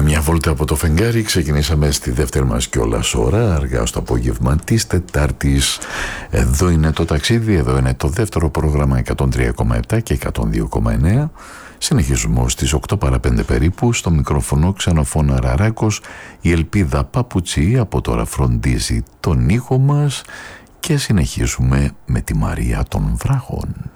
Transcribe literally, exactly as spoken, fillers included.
μια βόλτα από το φεγγάρι. Ξεκινήσαμε στη δεύτερη μας κιόλας ώρα, αργά στο απόγευμα της Τετάρτης. Εδώ είναι το ταξίδι, εδώ είναι το δεύτερο πρόγραμμα εκατόν τρία κόμμα επτά και εκατόν δύο κόμμα εννέα. Συνεχίζουμε ως τις οκτώ παρά πέντε περίπου. Στο μικρόφωνο Ξενοφώνα Ραράκος. Η Ελπίδα Παπουτσί από τώρα φροντίζει τον ήχο μας και συνεχίζουμε με τη Μαρία των Βράχων.